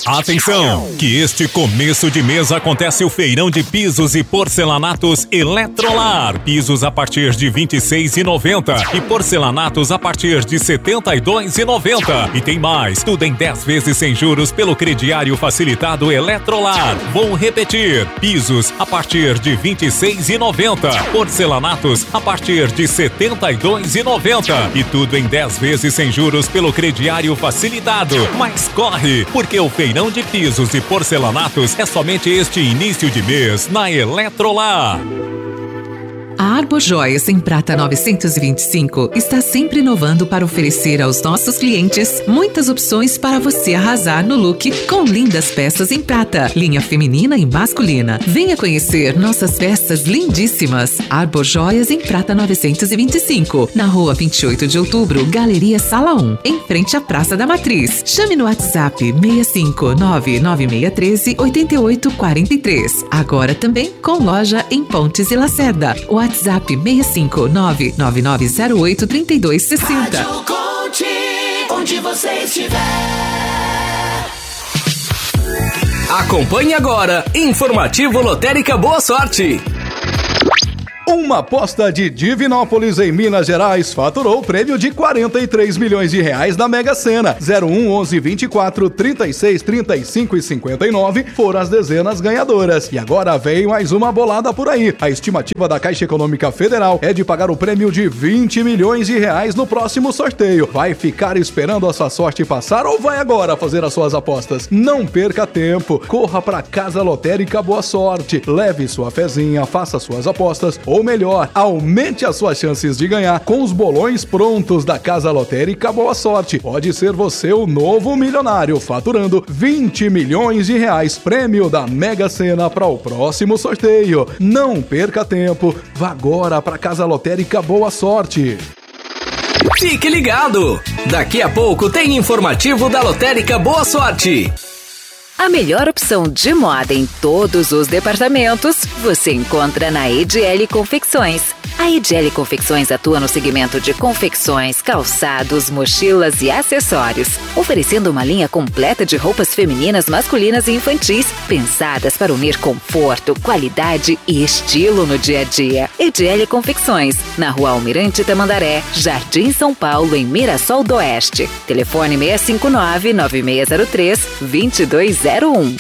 Atenção, que este começo de mês acontece o feirão de pisos e porcelanatos Eletrolar. Pisos a partir de R$ 26,90 e porcelanatos a partir de R$ 72,90. E tem mais, tudo em 10 vezes sem juros pelo crediário facilitado Eletrolar. Vou repetir, pisos a partir de R$ 26,90, porcelanatos a partir de R$ 72,90 e tudo em 10 vezes sem juros pelo crediário facilitado. Mas corre, porque o feirão de pisos e porcelanatos é somente este início de mês na Eletrolar. A Arbojoias em Prata 925 está sempre inovando para oferecer aos nossos clientes muitas opções para você arrasar no look com lindas peças em prata, linha feminina e masculina. Venha conhecer nossas peças lindíssimas. Arbojoias em Prata 925, na rua 28 de outubro, Galeria Sala 1, em frente à Praça da Matriz. Chame no WhatsApp 65996138843. Agora também com loja em Pontes e Lacerda. WhatsApp 65999083260. Rádio Conte, onde você estiver. Acompanhe agora Informativo Lotérica Boa Sorte. Uma aposta de Divinópolis em Minas Gerais faturou o prêmio de R$43 milhões na Mega Sena. 01, 11, 24, 36, 35 e 59 foram as dezenas ganhadoras. E agora vem mais uma bolada por aí. A estimativa da Caixa Econômica Federal é de pagar o prêmio de R$20 milhões no próximo sorteio. Vai ficar esperando a sua sorte passar ou vai agora fazer as suas apostas? Não perca tempo. Corra para Casa Lotérica Boa Sorte. Leve sua fezinha, faça suas apostas ou melhor, aumente as suas chances de ganhar com os bolões prontos da Casa Lotérica Boa Sorte. Pode ser você o novo milionário, faturando R$20 milhões, prêmio da Mega Sena para o próximo sorteio. Não perca tempo, vá agora para Casa Lotérica Boa Sorte. Fique ligado! Daqui a pouco tem informativo da Lotérica Boa Sorte. A melhor opção de moda em todos os departamentos você encontra na EDL Confecções. A EDL Confecções atua no segmento de confecções, calçados, mochilas e acessórios, oferecendo uma linha completa de roupas femininas, masculinas e infantis, pensadas para unir conforto, qualidade e estilo no dia a dia. EDL Confecções, na Rua Almirante Tamandaré, Jardim São Paulo, em Mirassol do Oeste. Telefone 659-9603-2201.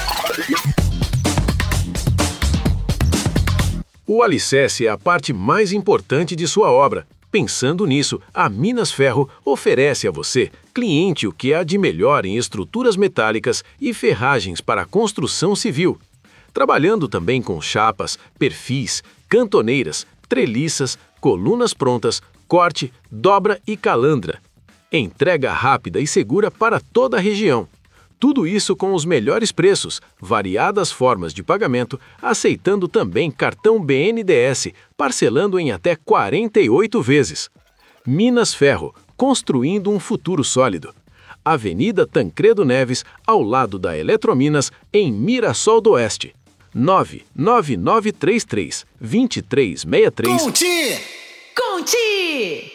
O alicerce é a parte mais importante de sua obra. Pensando nisso, a Minas Ferro oferece a você, cliente, o que há de melhor em estruturas metálicas e ferragens para a construção civil. Trabalhando também com chapas, perfis, cantoneiras, treliças, colunas prontas, corte, dobra e calandra. Entrega rápida e segura para toda a região. Tudo isso com os melhores preços, variadas formas de pagamento, aceitando também cartão BNDES, parcelando em até 48 vezes. Minas Ferro, construindo um futuro sólido. Avenida Tancredo Neves, ao lado da Eletrominas, em Mirassol do Oeste. 99933-2363. Conte!